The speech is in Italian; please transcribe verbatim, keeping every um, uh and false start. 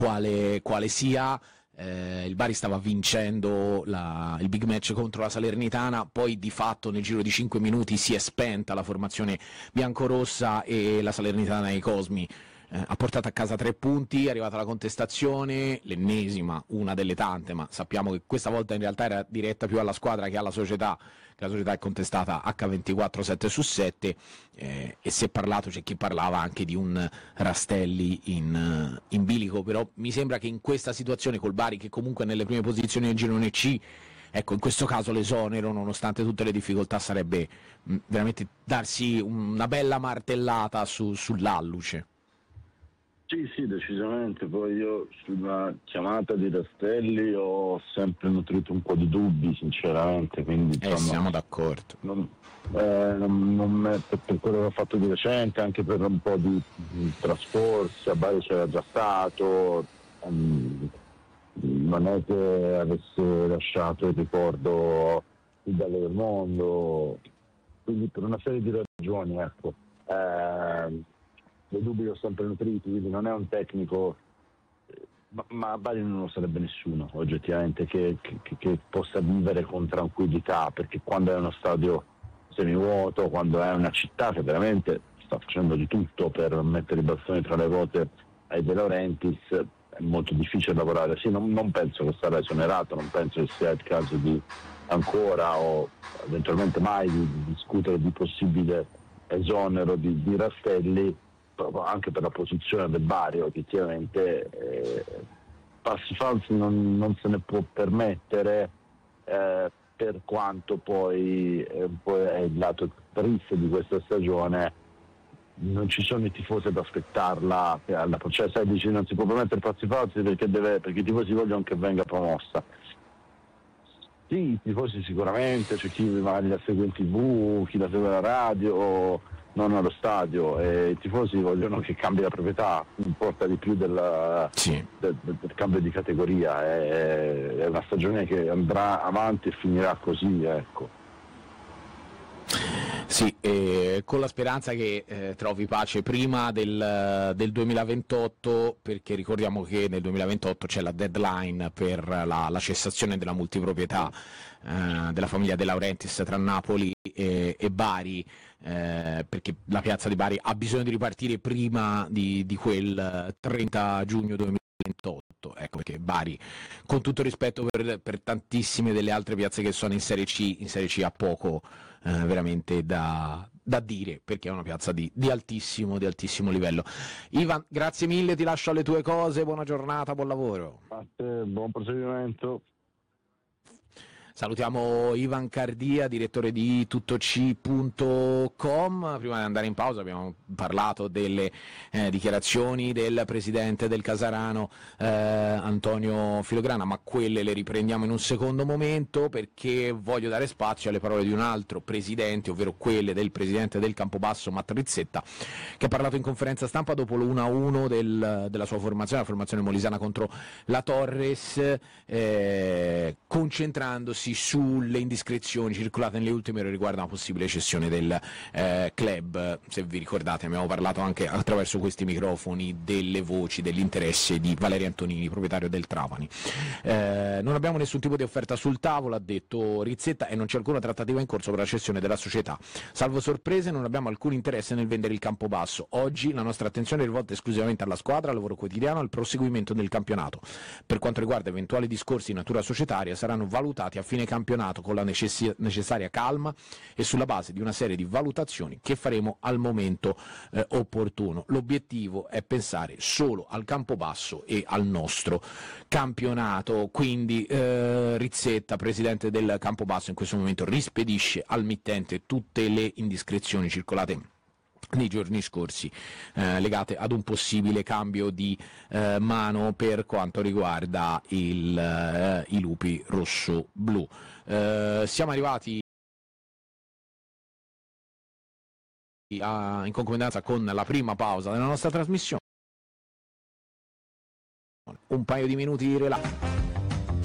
quale, quale sia. Eh, il Bari stava vincendo la, il big match contro la Salernitana, poi di fatto nel giro di cinque minuti si è spenta la formazione biancorossa e la Salernitana ai Cosmi eh, ha portato a casa tre punti, è arrivata la contestazione, l'ennesima, una delle tante, ma sappiamo che questa volta in realtà era diretta più alla squadra che alla società, che la società è contestata acca ventiquattro sette su sette, eh, e si è parlato, c'è chi parlava anche di un Rastelli in, in bilico, però mi sembra che in questa situazione col Bari, che comunque è nelle prime posizioni del girone C, ecco, in questo caso l'esonero, nonostante tutte le difficoltà, sarebbe mh, veramente darsi una bella martellata su, sull'alluce. Sì, sì, decisamente. Poi io sulla chiamata di Rastelli ho sempre nutrito un po' di dubbi, sinceramente, quindi eh, insomma, siamo d'accordo. Non, eh, non, non me, per, per quello che ho fatto di recente, anche per un po' di, di trascorsi, a Bari c'era già stato, um, non è che avesse lasciato il ricordo più bello del mondo, quindi per una serie di ragioni, ecco. Eh, dei dubbi li ho sempre nutriti, quindi non è un tecnico, ma, ma a Bari non lo sarebbe nessuno oggettivamente che, che, che possa vivere con tranquillità, perché quando è uno stadio semivuoto, quando è una città che veramente sta facendo di tutto per mettere i bastoni tra le ruote ai De Laurentiis, è molto difficile lavorare. Sì, non, non penso che sarà esonerato, non penso che sia il caso di ancora o eventualmente mai di, di discutere di possibile esonero di, di Rastelli, proprio anche per la posizione del Bari. Obiettivamente eh, passi falsi non, non se ne può permettere, eh, per quanto poi eh, un po' è il lato triste di questa stagione, non ci sono i tifosi ad aspettarla, alla, cioè sai, dici non si può permettere passi falsi perché, deve, perché i tifosi vogliono che venga promossa. Sì, i tifosi sicuramente, c'è chi magari la segue in tv, chi la segue alla radio, non allo stadio, e i tifosi vogliono che cambi la proprietà, importa di più della, sì. del, del, del cambio di categoria. È, è una stagione che andrà avanti e finirà così, ecco. Sì, eh, con la speranza che eh, trovi pace prima del, del duemilaventotto, perché ricordiamo che nel duemilaventotto c'è la deadline per la, la cessazione della multiproprietà eh, della famiglia De Laurentiis tra Napoli e, e Bari, eh, perché la piazza di Bari ha bisogno di ripartire prima di, di quel trenta giugno duemilaventotto. Ecco perché Bari, con tutto rispetto per, per tantissime delle altre piazze che sono in Serie C, in Serie C ha poco eh, veramente da, da dire, perché è una piazza di, di altissimo di altissimo livello. Ivan, grazie mille, ti lascio alle tue cose, buona giornata, buon lavoro. A te, buon proseguimento. Salutiamo Ivan Cardia, direttore di tuttoc punto com. Prima di andare in pausa abbiamo parlato delle eh, dichiarazioni del presidente del Casarano eh, Antonio Filograna, ma quelle le riprendiamo in un secondo momento, perché voglio dare spazio alle parole di un altro presidente, ovvero quelle del presidente del Campobasso Matt Rizzetta, che ha parlato in conferenza stampa dopo l'uno a uno del, della sua formazione, la formazione molisana contro la Torres, eh, concentrandosi sulle indiscrezioni circolate nelle ultime ore riguardo a una possibile cessione del eh, club. Se vi ricordate abbiamo parlato anche attraverso questi microfoni delle voci dell'interesse di Valerio Antonini, proprietario del Trapani. Eh, non abbiamo nessun tipo di offerta sul tavolo, ha detto Rizzetta, e non c'è alcuna trattativa in corso per la cessione della società. Salvo sorprese, non abbiamo alcun interesse nel vendere il Campobasso. Oggi la nostra attenzione è rivolta esclusivamente alla squadra, al lavoro quotidiano, al proseguimento del campionato. Per quanto riguarda eventuali discorsi di natura societaria, saranno valutati a fine campionato con la necess- necessaria calma e sulla base di una serie di valutazioni che faremo al momento eh, opportuno. L'obiettivo è pensare solo al Campobasso e al nostro campionato, quindi eh, Rizzetta, presidente del Campobasso, in questo momento rispedisce al mittente tutte le indiscrezioni circolate nei giorni scorsi eh, legate ad un possibile cambio di eh, mano per quanto riguarda il, eh, i lupi rosso-blu. Eh, siamo arrivati a, in concomitanza con la prima pausa della nostra trasmissione, un paio di minuti di relax.